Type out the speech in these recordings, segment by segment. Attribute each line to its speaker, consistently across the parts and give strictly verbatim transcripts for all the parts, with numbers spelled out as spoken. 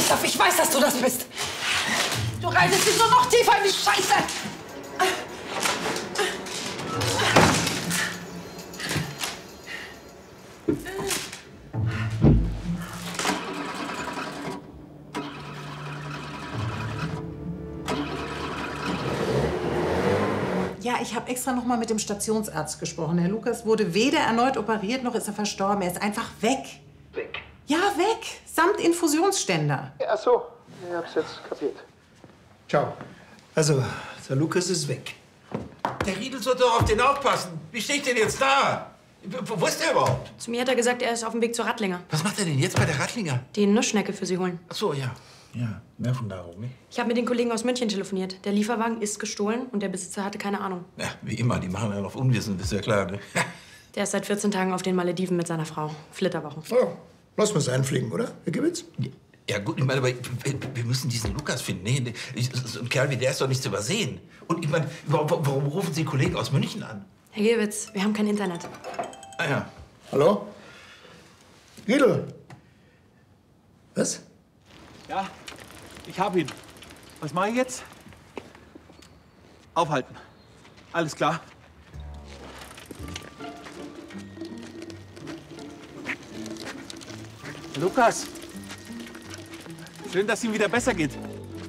Speaker 1: Christoph, ich weiß, dass du das bist. Du reitest dich nur noch tiefer in die Scheiße.
Speaker 2: Ja, ich habe extra noch mal mit dem Stationsarzt gesprochen. Herr Lukas wurde weder erneut operiert, noch ist er verstorben. Er ist einfach weg.
Speaker 3: Weg?
Speaker 2: Ja, weg. Samt Infusionsständer.
Speaker 3: Ach so, ich hab's jetzt kapiert.
Speaker 4: Ciao. Also, der Lukas ist weg.
Speaker 5: Der Riedel soll doch auf den aufpassen. Wie stehe ich denn jetzt da? Wo ist der überhaupt?
Speaker 6: Zu mir hat er gesagt, er ist auf dem Weg zur Rattlinger.
Speaker 5: Was macht er denn jetzt bei der Rattlinger?
Speaker 6: Die Nussschnecke für Sie holen.
Speaker 5: Ach so, ja.
Speaker 4: Ja, Nervennahrung, ne?
Speaker 6: Ich habe mit den Kollegen aus München telefoniert. Der Lieferwagen ist gestohlen und der Besitzer hatte keine Ahnung.
Speaker 5: Ja, wie immer, die machen ja noch Unwissen, ist ja klar, ne?
Speaker 6: Der ist seit vierzehn Tagen auf den Malediven mit seiner Frau. Flitterwochen.
Speaker 4: Oh, lass mal's einfliegen, oder, Herr Gewitz?
Speaker 5: Ja gut, ich meine, aber wir müssen diesen Lukas finden. Ne? So ein Kerl wie der ist doch nicht zu übersehen. Und ich meine, warum, warum rufen Sie Kollegen aus München an?
Speaker 6: Herr Gilwitz, wir haben kein Internet.
Speaker 5: Ah ja.
Speaker 4: Hallo? Riedel? Was?
Speaker 7: Ja, ich hab ihn. Was mache ich jetzt? Aufhalten. Alles klar. Lukas. Schön, dass es Ihnen wieder besser geht.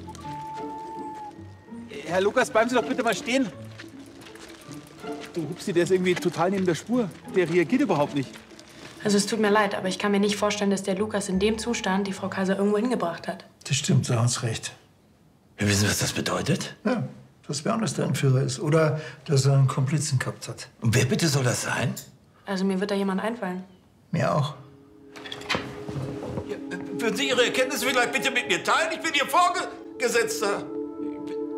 Speaker 7: Herr Lukas, bleiben Sie doch bitte mal stehen. Der Hupsi, der ist irgendwie total neben der Spur. Der reagiert überhaupt nicht.
Speaker 6: Also es tut mir leid, aber ich kann mir nicht vorstellen, dass der Lukas in dem Zustand die Frau Kaiser irgendwo hingebracht hat.
Speaker 4: Das stimmt, Sie haben recht.
Speaker 5: Wir wissen, was das bedeutet?
Speaker 4: Ja, dass wer anders der Entführer ist. Oder dass er einen Komplizen gehabt hat.
Speaker 5: Und wer bitte soll das sein?
Speaker 6: Also mir wird da jemand einfallen.
Speaker 4: Mir auch.
Speaker 5: Ja, würden Sie Ihre Erkenntnisse vielleicht bitte mit mir teilen? Ich bin Ihr Vorgesetzter.